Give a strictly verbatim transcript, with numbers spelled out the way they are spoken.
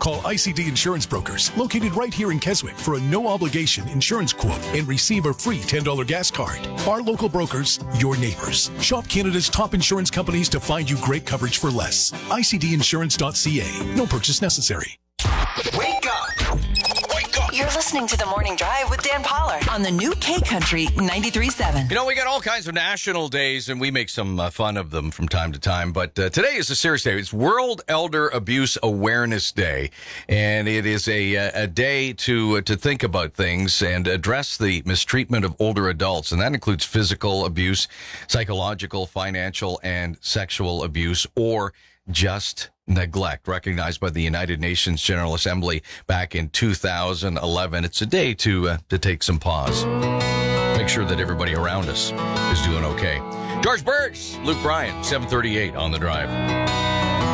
Call I C D Insurance Brokers, located right here in Keswick, for a no-obligation insurance quote and receive a free ten dollars gas card. Our local brokers, your neighbors. Shop Canada's top insurance companies to find you great coverage for less. I C D insurance dot C A. No purchase necessary. Wake up! Wake up! You're listening to The Morning Drive with Dan Pollard on the new K-Country ninety-three point seven. You know, we got all kinds of national days, and we make some uh, fun of them from time to time. But uh, today is a serious day. It's World Elder Abuse Awareness Day, and it is a a day to uh, to think about things and address the mistreatment of older adults, and that includes physical abuse, psychological, financial, and sexual abuse, or just neglect, recognized by the United Nations General Assembly back in two thousand eleven. It's a day to uh, to take some pause. Make sure that everybody around us is doing okay. George Burge, Luke Bryan, seven thirty-eight on The Drive.